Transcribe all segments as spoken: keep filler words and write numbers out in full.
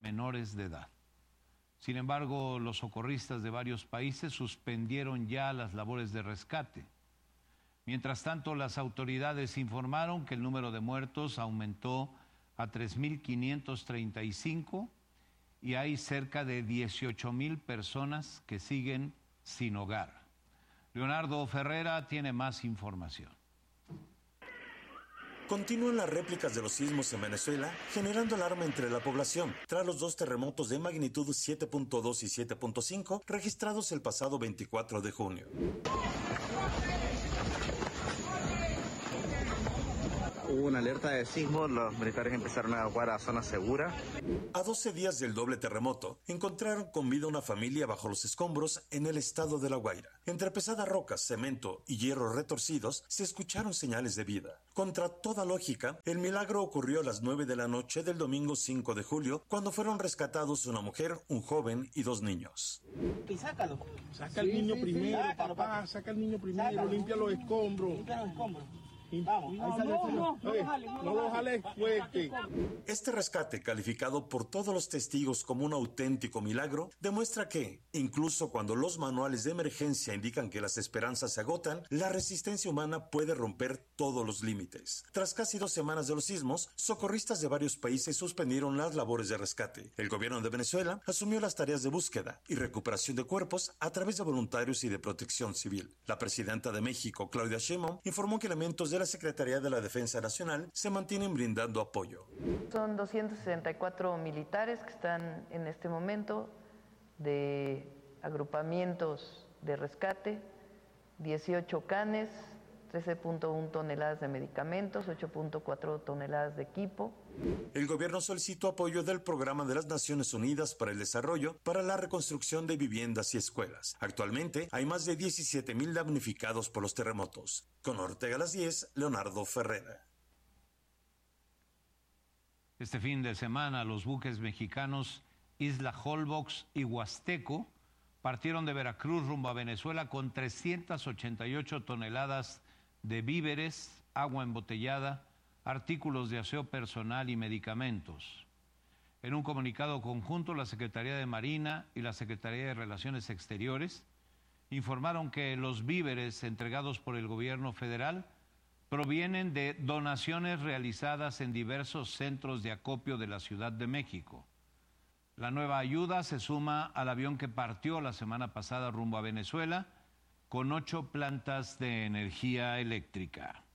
menores de edad. Sin embargo, los socorristas de varios países suspendieron ya las labores de rescate. Mientras tanto, las autoridades informaron que el número de muertos aumentó a tres mil quinientos treinta y cinco y hay cerca de dieciocho mil personas que siguen sin hogar. Leonardo Ferrera tiene más información. Continúan las réplicas de los sismos en Venezuela, generando alarma entre la población, tras los dos terremotos de magnitud siete punto dos y siete punto cinco registrados el pasado veinticuatro de junio. Hubo una alerta de sismo, los militares empezaron a evacuar a zonas seguras. A doce días del doble terremoto, encontraron con vida una familia bajo los escombros en el estado de La Guaira. Entre pesadas rocas, cemento y hierros retorcidos, se escucharon señales de vida. Contra toda lógica, el milagro ocurrió a las nueve de la noche del domingo cinco de julio, cuando fueron rescatados una mujer, un joven y dos niños. Y sácalo. Saca al niño sí, sí, primero, sí, sácalo, papá, papá, saca al niño primero, sácalo. Limpia los escombros. Limpia los escombros. Vamos, no, no, no, no, lo jales, no, no lo jales fuerte. Este rescate, calificado por todos los testigos como un auténtico milagro, demuestra que, incluso cuando los manuales de emergencia indican que las esperanzas se agotan, la resistencia humana puede romper todos los límites. Tras casi dos semanas de los sismos, socorristas de varios países suspendieron las labores de rescate. El gobierno de Venezuela asumió las tareas de búsqueda y recuperación de cuerpos a través de voluntarios y de protección civil. La presidenta de México, Claudia Sheinbaum, informó que elementos de la Secretaría de la Defensa Nacional se mantienen brindando apoyo. Son doscientos sesenta y cuatro militares que están en este momento de agrupamientos de rescate, dieciocho canes, trece punto uno toneladas de medicamentos, ocho punto cuatro toneladas de equipo. El gobierno solicitó apoyo del Programa de las Naciones Unidas para el Desarrollo para la reconstrucción de viviendas y escuelas. Actualmente hay más de diecisiete mil damnificados por los terremotos. Con Ortega a las diez, Leonardo Ferrera. Este fin de semana los buques mexicanos Isla Holbox y Huasteco partieron de Veracruz rumbo a Venezuela con trescientas ochenta y ocho toneladas de víveres, agua embotellada, artículos de aseo personal y medicamentos. En un comunicado conjunto, la Secretaría de Marina y la Secretaría de Relaciones Exteriores informaron que los víveres entregados por el gobierno federal provienen de donaciones realizadas en diversos centros de acopio de la Ciudad de México. La nueva ayuda se suma al avión que partió la semana pasada rumbo a Venezuela con ocho plantas de energía eléctrica.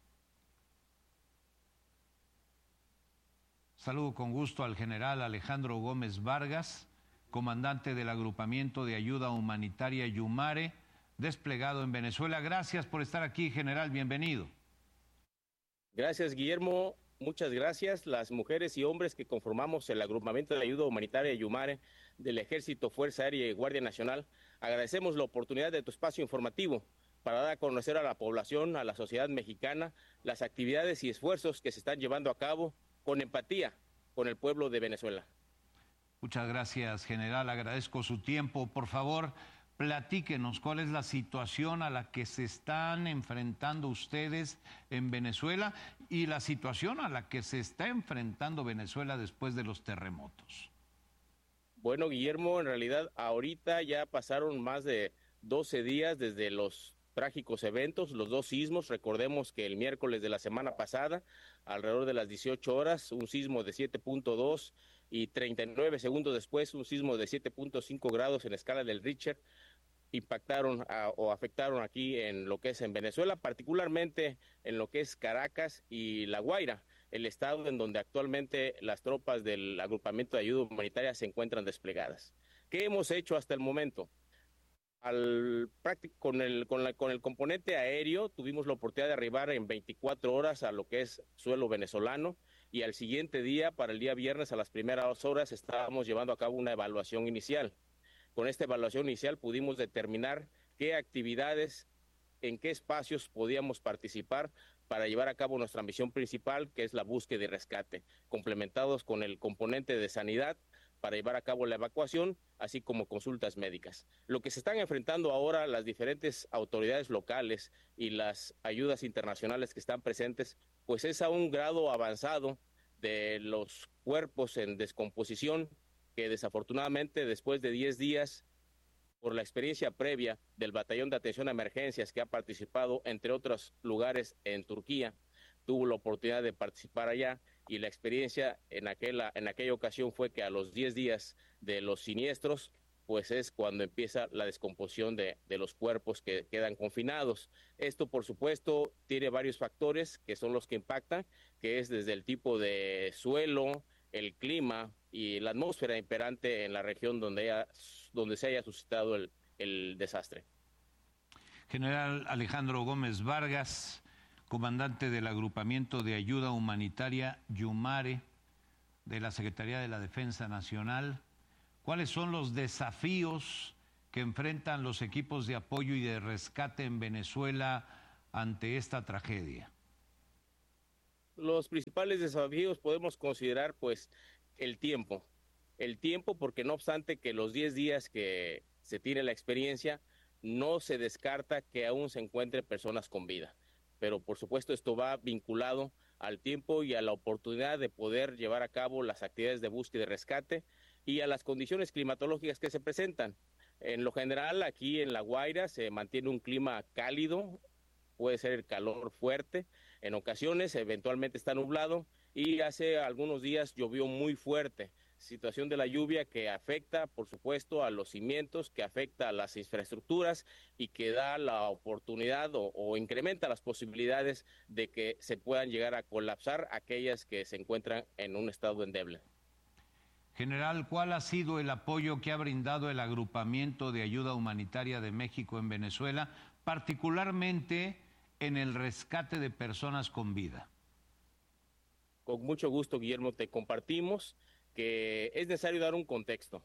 Saludo con gusto al general Alejandro Gómez Vargas, comandante del agrupamiento de ayuda humanitaria Yumare, desplegado en Venezuela. Gracias por estar aquí, general, bienvenido. Gracias, Guillermo. Muchas gracias. Las mujeres y hombres que conformamos el agrupamiento de ayuda humanitaria Yumare del Ejército, Fuerza Aérea y Guardia Nacional, agradecemos la oportunidad de tu espacio informativo para dar a conocer a la población, a la sociedad mexicana, las actividades y esfuerzos que se están llevando a cabo con empatía con el pueblo de Venezuela. Muchas gracias, general. Agradezco su tiempo. Por favor, platíquenos cuál es la situación a la que se están enfrentando ustedes en Venezuela y la situación a la que se está enfrentando Venezuela después de los terremotos. Bueno, Guillermo, en realidad ahorita ya pasaron más de doce días desde los trágicos eventos, los dos sismos. Recordemos que el miércoles de la semana pasada, alrededor de las dieciocho horas, un sismo de siete punto dos y treinta y nueve segundos después, un sismo de siete punto cinco grados en escala del Richter, impactaron a, o afectaron aquí en lo que es en Venezuela, particularmente en lo que es Caracas y La Guaira, el estado en donde actualmente las tropas del agrupamiento de ayuda humanitaria se encuentran desplegadas. ¿Qué hemos hecho hasta el momento? Al, con, el, con, la, con el componente aéreo tuvimos la oportunidad de arribar en veinticuatro horas a lo que es suelo venezolano, y al siguiente día, para el día viernes a las primeras horas, estábamos llevando a cabo una evaluación inicial. Con esta evaluación inicial pudimos determinar qué actividades, en qué espacios podíamos participar para llevar a cabo nuestra misión principal, que es la búsqueda y rescate, complementados con el componente de sanidad para llevar a cabo la evacuación, así como consultas médicas. Lo que se están enfrentando ahora las diferentes autoridades locales y las ayudas internacionales que están presentes, pues es a un grado avanzado de los cuerpos en descomposición que desafortunadamente después de diez días, por la experiencia previa del Batallón de Atención a Emergencias que ha participado entre otros lugares en Turquía, tuvo la oportunidad de participar allá y la experiencia en aquella, en aquella ocasión fue que a los diez días de los siniestros, pues es cuando empieza la descomposición de, de los cuerpos que quedan confinados. Esto, por supuesto, tiene varios factores que son los que impactan, que es desde el tipo de suelo, el clima y la atmósfera imperante en la región donde, haya, donde se haya suscitado el, el desastre. General Alejandro Gómez Vargas, comandante del Agrupamiento de Ayuda Humanitaria Yumare de la Secretaría de la Defensa Nacional, ¿cuáles son los desafíos que enfrentan los equipos de apoyo y de rescate en Venezuela ante esta tragedia? Los principales desafíos podemos considerar pues el tiempo, el tiempo porque no obstante que los diez días que se tiene la experiencia, no se descarta que aún se encuentren personas con vida, pero por supuesto esto va vinculado al tiempo y a la oportunidad de poder llevar a cabo las actividades de búsqueda y rescate y a las condiciones climatológicas que se presentan. En lo general aquí en La Guaira se mantiene un clima cálido, puede ser el calor fuerte, en ocasiones eventualmente está nublado y hace algunos días llovió muy fuerte, situación de la lluvia que afecta por supuesto a los cimientos, que afecta a las infraestructuras y que da la oportunidad o, o incrementa las posibilidades de que se puedan llegar a colapsar aquellas que se encuentran en un estado endeble. General, ¿cuál ha sido el apoyo que ha brindado el Agrupamiento de Ayuda Humanitaria de México en Venezuela, particularmente en el rescate de personas con vida? Con mucho gusto, Guillermo, te compartimos que es necesario dar un contexto.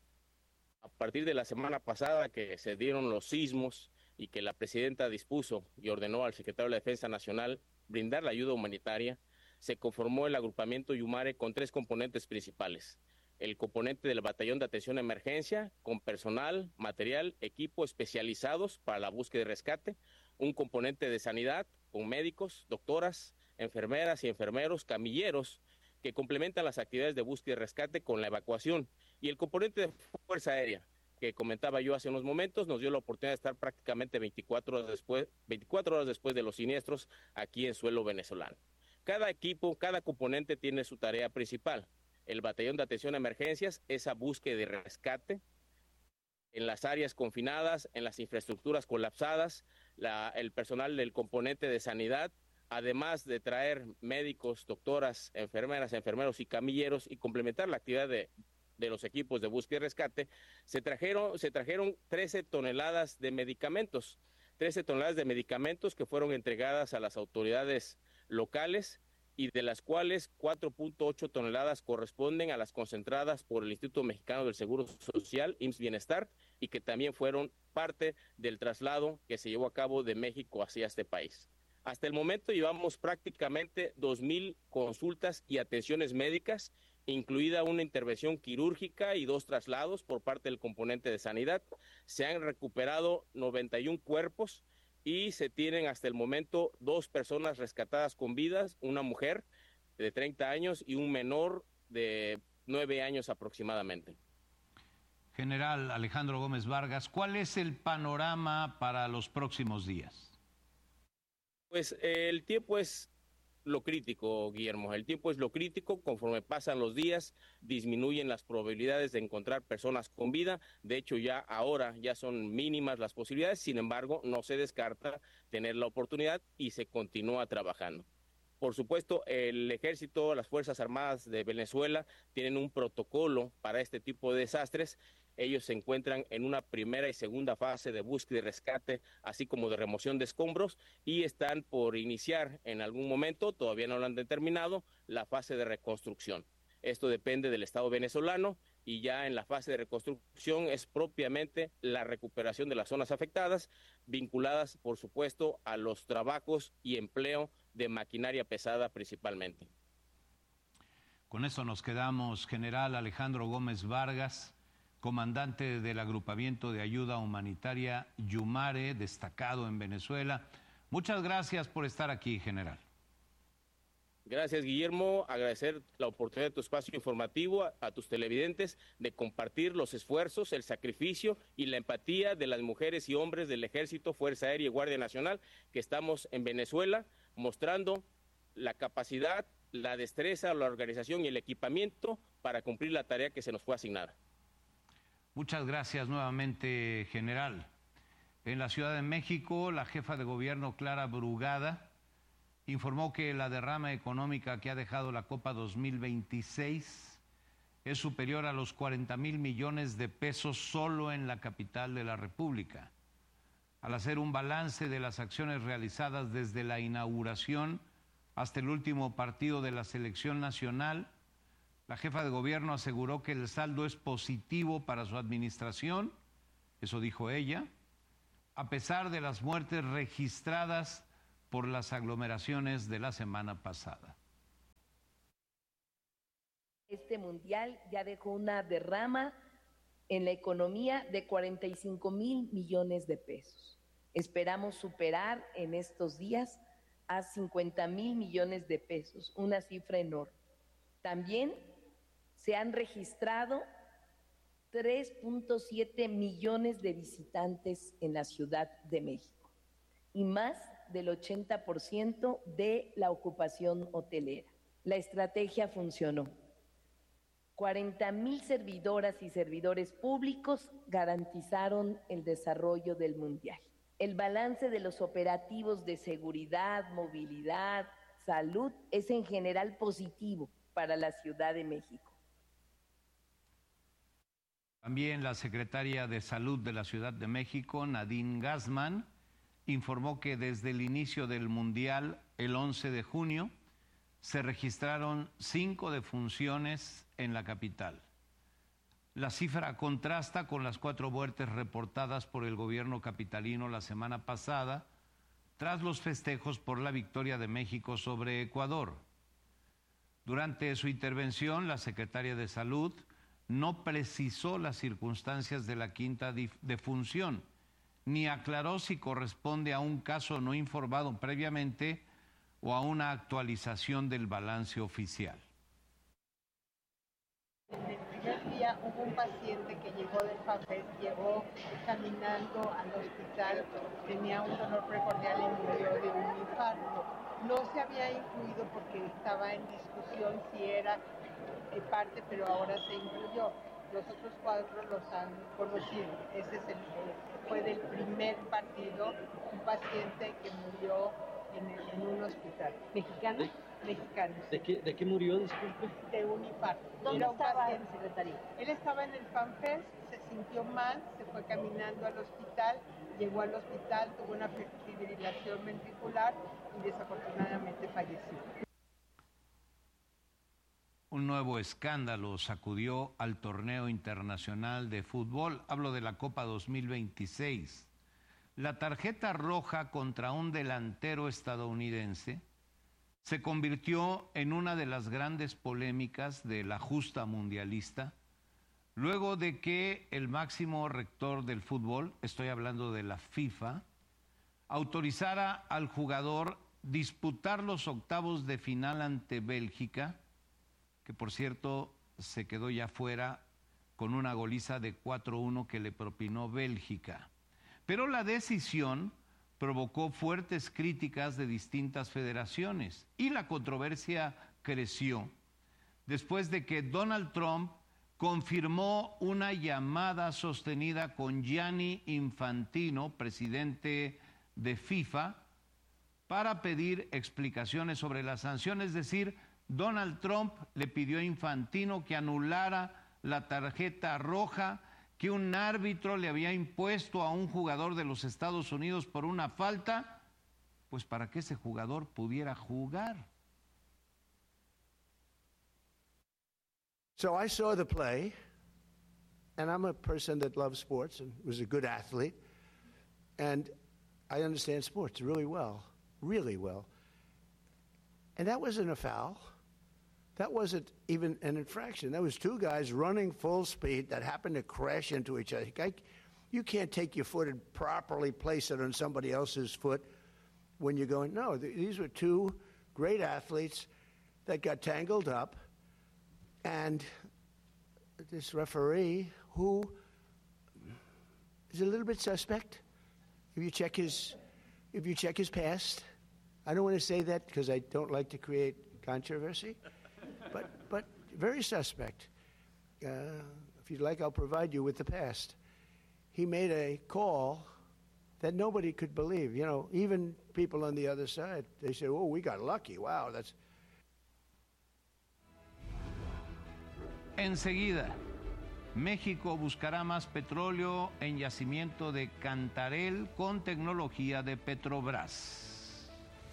A partir de la semana pasada que se dieron los sismos y que la presidenta dispuso y ordenó al secretario de la Defensa Nacional brindar la ayuda humanitaria, se conformó el agrupamiento Yumare con tres componentes principales. El componente del Batallón de Atención a Emergencia, con personal, material, equipo especializados para la búsqueda y rescate, un componente de sanidad, con médicos, doctoras, enfermeras y enfermeros, camilleros, que complementan las actividades de búsqueda y rescate con la evacuación, y el componente de Fuerza Aérea, que comentaba yo hace unos momentos, nos dio la oportunidad de estar prácticamente veinticuatro horas después, veinticuatro horas después de los siniestros aquí en suelo venezolano. Cada equipo, cada componente tiene su tarea principal. El Batallón de Atención a Emergencias, esa búsqueda y rescate en las áreas confinadas, en las infraestructuras colapsadas, la, el personal del componente de sanidad, además de traer médicos, doctoras, enfermeras, enfermeros y camilleros y complementar la actividad de, de los equipos de búsqueda y rescate, se trajeron, se trajeron trece toneladas de medicamentos, trece toneladas de medicamentos que fueron entregadas a las autoridades locales y de las cuales cuatro punto ocho toneladas corresponden a las concentradas por el Instituto Mexicano del Seguro Social, I M S S Bienestar, y que también fueron parte del traslado que se llevó a cabo de México hacia este país. Hasta el momento llevamos prácticamente dos mil consultas y atenciones médicas, incluida una intervención quirúrgica y dos traslados por parte del componente de sanidad. Se han recuperado noventa y un cuerpos y se tienen hasta el momento dos personas rescatadas con vidas, una mujer de treinta años y un menor de nueve años aproximadamente. General Alejandro Gómez Vargas, ¿cuál es el panorama para los próximos días? Pues eh, el tiempo es lo crítico, Guillermo. El tiempo es lo crítico. Conforme pasan los días, disminuyen las probabilidades de encontrar personas con vida. De hecho, ya ahora ya son mínimas las posibilidades. Sin embargo, no se descarta tener la oportunidad y se continúa trabajando. Por supuesto, el Ejército, las Fuerzas Armadas de Venezuela tienen un protocolo para este tipo de desastres. Ellos se encuentran en una primera y segunda fase de búsqueda y rescate, así como de remoción de escombros, y están por iniciar en algún momento, todavía no lo han determinado, la fase de reconstrucción. Esto depende del Estado venezolano y ya en la fase de reconstrucción es propiamente la recuperación de las zonas afectadas, vinculadas, por supuesto, a los trabajos y empleo de maquinaria pesada principalmente. Con eso nos quedamos, General Alejandro Gómez Vargas, comandante del Agrupamiento de Ayuda Humanitaria Yumare, destacado en Venezuela. Muchas gracias por estar aquí, general. Gracias, Guillermo. Agradecer la oportunidad de tu espacio informativo, a, a tus televidentes, de compartir los esfuerzos, el sacrificio y la empatía de las mujeres y hombres del Ejército, Fuerza Aérea y Guardia Nacional que estamos en Venezuela, mostrando la capacidad, la destreza, la organización y el equipamiento para cumplir la tarea que se nos fue asignada. Muchas gracias nuevamente, general. En la Ciudad de México, la jefa de gobierno, Clara Brugada, informó que la derrama económica que ha dejado la Copa dos mil veintiséis es superior a los cuarenta mil millones de pesos solo en la capital de la República. Al hacer un balance de las acciones realizadas desde la inauguración hasta el último partido de la selección nacional, la jefa de gobierno aseguró que el saldo es positivo para su administración, eso dijo ella, a pesar de las muertes registradas por las aglomeraciones de la semana pasada. Este mundial ya dejó una derrama en la economía de cuarenta y cinco mil millones de pesos. Esperamos superar en estos días a cincuenta mil millones de pesos, una cifra enorme. También se han registrado tres punto siete millones de visitantes en la Ciudad de México y más del ochenta por ciento de la ocupación hotelera. La estrategia funcionó. cuarenta mil servidoras y servidores públicos garantizaron el desarrollo del Mundial. El balance de los operativos de seguridad, movilidad, salud es en general positivo para la Ciudad de México. También la secretaria de Salud de la Ciudad de México, Nadine Gassman, informó que desde el inicio del Mundial, el once de junio, se registraron cinco defunciones en la capital. La cifra contrasta con las cuatro muertes reportadas por el gobierno capitalino la semana pasada, tras los festejos por la victoria de México sobre Ecuador. Durante su intervención, la secretaria de Salud no precisó las circunstancias de la quinta defunción, ni aclaró si corresponde a un caso no informado previamente o a una actualización del balance oficial. En el primer día hubo un paciente que llegó del FAFES, llegó caminando al hospital, tenía un dolor precordial y murió de un infarto. No se había incluido porque estaba en discusión si era parte, pero ahora se incluyó. Los otros cuatro los han conocido. Ese es el, fue del primer partido, un paciente que murió en, el, en un hospital. ¿Mexicano? Mexicano. ¿De qué, de qué murió, disculpe? De un infarto. ¿Dónde Era un estaba paciente, el secretario? Él estaba en el FanFest, se sintió mal, se fue caminando al hospital, llegó al hospital, tuvo una fibrilación ventricular y desafortunadamente falleció. Un nuevo escándalo sacudió al torneo internacional de fútbol. Hablo de la Copa dos mil veintiséis. La tarjeta roja contra un delantero estadounidense se convirtió en una de las grandes polémicas de la justa mundialista, luego de que el máximo rector del fútbol, estoy hablando de la FIFA, autorizara al jugador disputar los octavos de final ante Bélgica, que por cierto se quedó ya fuera con una goliza de cuatro uno que le propinó Bélgica. Pero la decisión provocó fuertes críticas de distintas federaciones y la controversia creció después de que Donald Trump confirmó una llamada sostenida con Gianni Infantino, presidente de FIFA, para pedir explicaciones sobre las sanciones. Es decir, Donald Trump le pidió a Infantino que anulara la tarjeta roja que un árbitro le había impuesto a un jugador de los Estados Unidos por una falta, pues para que ese jugador pudiera jugar. So I saw the play, and I'm a person that loves sports and was a good athlete, and I understand sports really well, really well. And that wasn't a foul. That wasn't even an infraction. That was two guys running full speed that happened to crash into each other. You can't take your foot and properly place it on somebody else's foot when you're going, no, these were two great athletes, that got tangled up, and this referee who is a little bit suspect. If you check his, if you check his past, I don't want to say that because I don't like to create controversy, but but very suspect. Uh, if you'd like, I'll provide you with the past. He made a call that nobody could believe. You know, even people on the other side, they say, "Oh, we got lucky. Wow, that's." Enseguida, México buscará más petróleo en yacimiento de Cantarell con tecnología de Petrobras.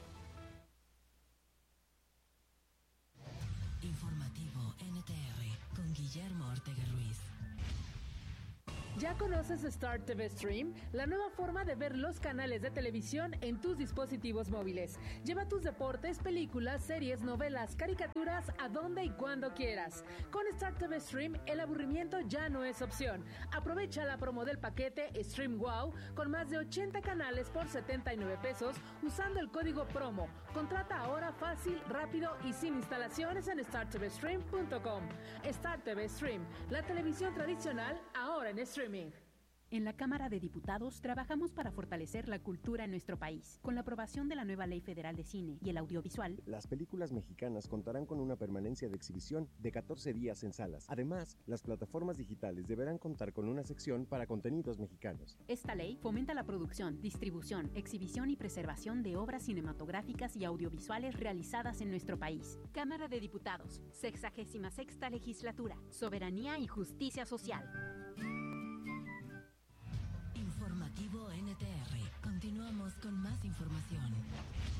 Informativo N T R con Guillermo Ortega Ruiz. ¿Ya conoces Star T V Stream? La nueva forma de ver los canales de televisión en tus dispositivos móviles. Lleva tus deportes, películas, series, novelas, caricaturas a donde y cuando quieras. Con Star T V Stream, el aburrimiento ya no es opción. Aprovecha la promo del paquete Stream Wow con más de ochenta canales por setenta y nueve pesos usando el código promo. Contrata ahora fácil, rápido y sin instalaciones en star t v stream punto com. Star T V Stream, la televisión tradicional ahora en streaming. En la Cámara de Diputados trabajamos para fortalecer la cultura en nuestro país. Con la aprobación de la nueva Ley Federal de Cine y el Audiovisual, las películas mexicanas contarán con una permanencia de exhibición de catorce días en salas. Además, las plataformas digitales deberán contar con una sección para contenidos mexicanos. Esta ley fomenta la producción, distribución, exhibición y preservación de obras cinematográficas y audiovisuales realizadas en nuestro país. Cámara de Diputados, sexagésima sexta Legislatura, Soberanía y Justicia Social. Informativo N T R. Continuamos con más información.